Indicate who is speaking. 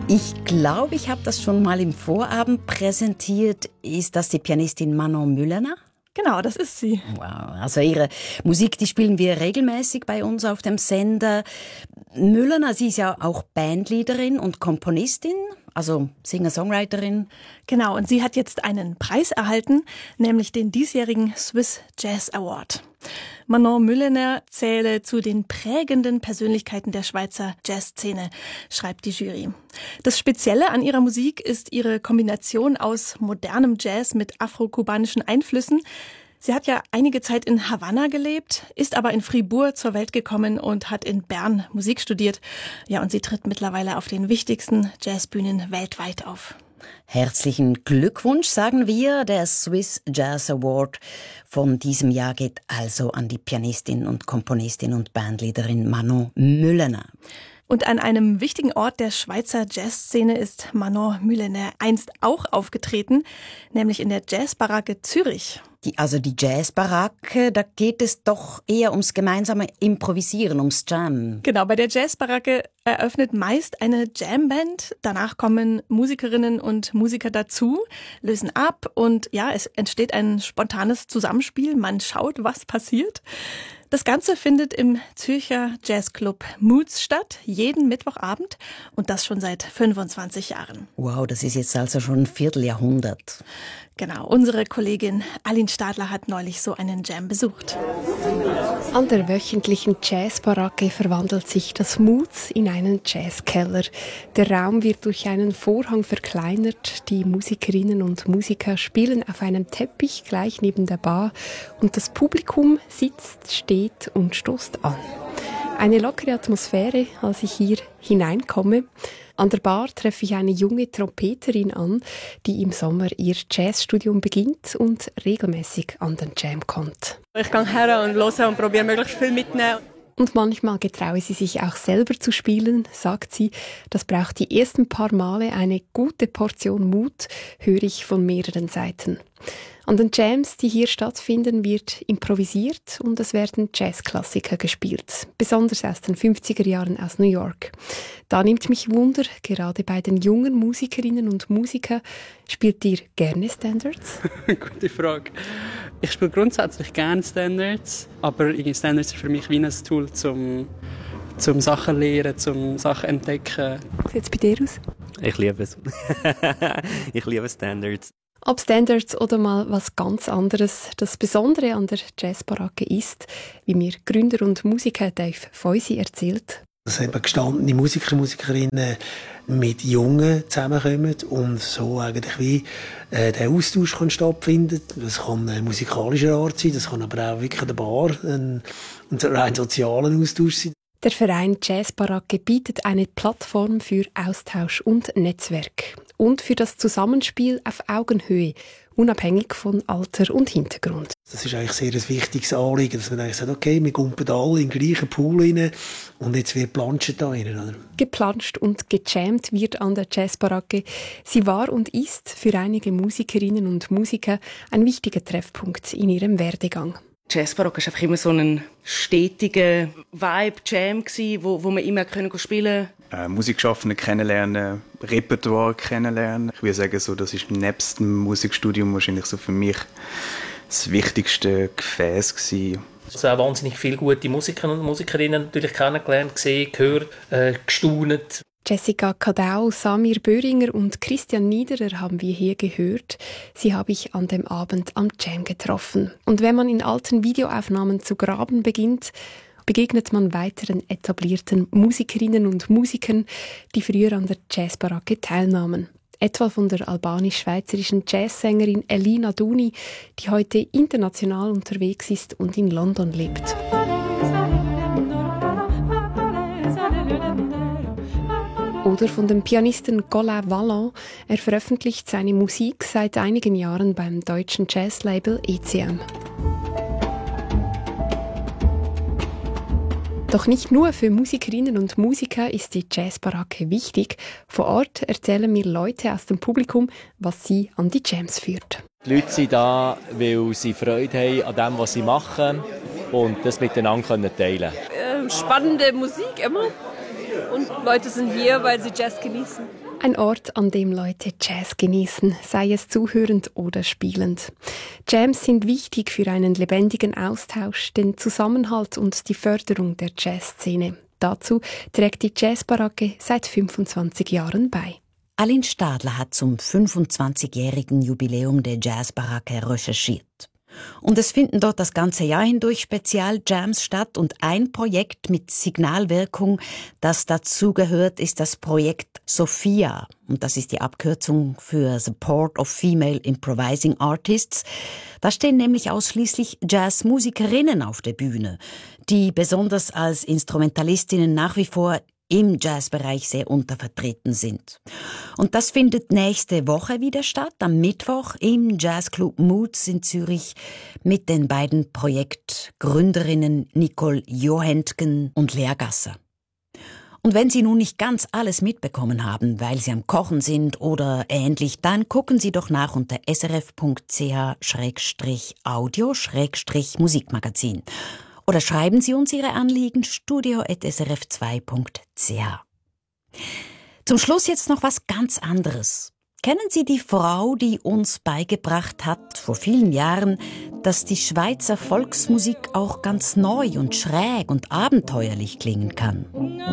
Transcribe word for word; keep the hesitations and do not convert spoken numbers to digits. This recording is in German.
Speaker 1: Ich glaube, ich habe das schon mal im Vorabend präsentiert. Ist das die Pianistin Manon Müllener?
Speaker 2: Genau, das ist sie.
Speaker 1: Wow, also ihre Musik, die spielen wir regelmäßig bei uns auf dem Sender. Müllener, sie ist ja auch Bandleaderin und Komponistin, also Singer-Songwriterin.
Speaker 2: Genau, und sie hat jetzt einen Preis erhalten, nämlich den diesjährigen Swiss Jazz Award. Manon Müllener zähle zu den prägenden Persönlichkeiten der Schweizer Jazzszene, schreibt die Jury. Das Spezielle an ihrer Musik ist ihre Kombination aus modernem Jazz mit afro-kubanischen Einflüssen. Sie hat ja einige Zeit in Havanna gelebt, ist aber in Fribourg zur Welt gekommen und hat in Bern Musik studiert. Ja, und sie tritt mittlerweile auf den wichtigsten Jazzbühnen weltweit auf.
Speaker 1: Herzlichen Glückwunsch, sagen wir. Der Swiss Jazz Award von diesem Jahr geht also an die Pianistin und Komponistin und Bandleaderin Manon Müllener.
Speaker 2: Und an einem wichtigen Ort der Schweizer Jazzszene ist Manon Müllener einst auch aufgetreten, nämlich in der Jazzbaracke Zürich.
Speaker 1: Die, also die Jazzbaracke, da geht es doch eher ums gemeinsame Improvisieren, ums Jam.
Speaker 2: Genau, bei der Jazzbaracke eröffnet meist eine Jamband. Danach kommen Musikerinnen und Musiker dazu, lösen ab und ja, es entsteht ein spontanes Zusammenspiel. Man schaut, was passiert. Das Ganze findet im Zürcher Jazzclub Moods statt, jeden Mittwochabend und das schon seit fünfundzwanzig Jahren.
Speaker 1: Wow, das ist jetzt also schon ein Vierteljahrhundert.
Speaker 2: Genau, unsere Kollegin Aline Stadler hat neulich so einen Jam besucht.
Speaker 3: An der wöchentlichen Jazzbaracke verwandelt sich das Moods in einen Jazzkeller. Der Raum wird durch einen Vorhang verkleinert. Die Musikerinnen und Musiker spielen auf einem Teppich gleich neben der Bar und das Publikum sitzt, steht und stoßt an. Eine lockere Atmosphäre, als ich hier hineinkomme. An der Bar treffe ich eine junge Trompeterin an, die im Sommer ihr Jazzstudium beginnt und regelmäßig an den Jam kommt.
Speaker 4: Ich gehe her und höre und probiere möglichst viel mitzunehmen.
Speaker 3: Und manchmal getraue sie sich auch selber zu spielen, sagt sie. Das braucht die ersten paar Male eine gute Portion Mut, höre ich von mehreren Seiten. An den Jams, die hier stattfinden, wird improvisiert und es werden Jazzklassiker gespielt, besonders aus den fünfziger Jahren aus New York. Da nimmt mich Wunder, gerade bei den jungen Musikerinnen und Musikern, spielt ihr gerne Standards?
Speaker 5: Gute Frage. Ich spiele grundsätzlich gerne Standards, aber Standards sind für mich wie ein Tool, um zum Sachen lernen, zum Sachen entdecken.
Speaker 3: Wie sieht es bei dir aus?
Speaker 6: Ich liebe es. Ich liebe Standards.
Speaker 3: Ob Standards oder mal was ganz anderes. Das Besondere an der Jazzbaracke ist, wie mir Gründer und Musiker Dave Feusi erzählt,
Speaker 7: dass eben gestandene Musiker und Musikerinnen mit Jungen zusammenkommen und so eigentlich wie äh, der Austausch kann stattfinden. Das kann äh, musikalischer Art sein, das kann aber auch wirklich an der Bar ein, ein rein sozialer Austausch sein.
Speaker 3: Der Verein Jazzbaracke bietet eine Plattform für Austausch und Netzwerk und für das Zusammenspiel auf Augenhöhe, unabhängig von Alter und Hintergrund.
Speaker 7: Das ist eigentlich sehr ein wichtiges Anliegen, dass man eigentlich sagt, okay, wir kumpen alle in den gleichen Pool rein und jetzt wird planscht da rein. Oder?
Speaker 3: Geplanscht und gejammt wird an der Jazzbaracke. Sie war und ist für einige Musikerinnen und Musiker ein wichtiger Treffpunkt in ihrem Werdegang.
Speaker 8: Jazzbaracke war einfach immer so ein stetiger Vibe-Jam, wo, wo wir immer spielen konnten.
Speaker 9: Äh, Musikschaffende kennenlernen, Repertoire kennenlernen. Ich würde sagen, so, das ist nebst dem Musikstudium wahrscheinlich so für mich das wichtigste Gefäß gewesen.
Speaker 10: Also auch wahnsinnig viele gute Musiker und Musikerinnen natürlich kennengelernt, gesehen, gehört, äh, gestaunet.
Speaker 3: Jessica Kadau, Samir Böhringer und Christian Niederer haben wir hier gehört. Sie habe ich an dem Abend am Jam getroffen. Und wenn man in alten Videoaufnahmen zu graben beginnt, begegnet man weiteren etablierten Musikerinnen und Musikern, die früher an der Jazzbaracke teilnahmen. Etwa von der albanisch-schweizerischen Jazzsängerin Elina Duni, die heute international unterwegs ist und in London lebt. Oder von dem Pianisten Colin Wallon. Er veröffentlicht seine Musik seit einigen Jahren beim deutschen Jazzlabel E C M. Doch nicht nur für Musikerinnen und Musiker ist die Jazzbaracke wichtig. Vor Ort erzählen mir Leute aus dem Publikum, was sie an die Jams führt.
Speaker 11: Die Leute sind da, weil sie Freude haben an dem, was sie machen und das miteinander teilen können.
Speaker 4: Äh, spannende Musik immer. Und Leute sind hier, weil sie Jazz genießen.
Speaker 3: Ein Ort, an dem Leute Jazz genießen, sei es zuhörend oder spielend. Jams sind wichtig für einen lebendigen Austausch, den Zusammenhalt und die Förderung der Jazzszene. Dazu trägt die Jazzbaracke seit fünfundzwanzig Jahren bei.
Speaker 1: Aline Stadler hat zum fünfundzwanzigjährigen Jubiläum der Jazzbaracke recherchiert. Und es finden dort das ganze Jahr hindurch Spezial-Jams statt und ein Projekt mit Signalwirkung, das dazugehört, ist das Projekt SOFIA. Und das ist die Abkürzung für Support of Female Improvising Artists. Da stehen nämlich ausschließlich Jazzmusikerinnen auf der Bühne, die besonders als Instrumentalistinnen nach wie vor im Jazzbereich sehr untervertreten sind. Und das findet nächste Woche wieder statt, am Mittwoch im Jazzclub Moods in Zürich mit den beiden Projektgründerinnen Nicole Johentgen und Lea Gasser. Und wenn Sie nun nicht ganz alles mitbekommen haben, weil Sie am Kochen sind oder ähnlich, dann gucken Sie doch nach unter srf.ch audio Musikmagazin. Oder schreiben Sie uns Ihre Anliegen studio at s r f zwei punkt c h. Zum Schluss jetzt noch was ganz anderes. Kennen Sie die Frau, die uns beigebracht hat, vor vielen Jahren, dass die Schweizer Volksmusik auch ganz neu und schräg und abenteuerlich klingen kann?